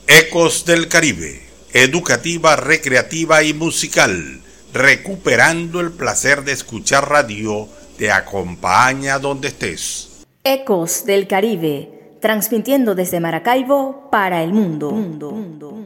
Ecos del Caribe, educativa, recreativa y musical, recuperando el placer de escuchar radio, te acompaña donde estés. Ecos del Caribe, transmitiendo desde Maracaibo para el mundo.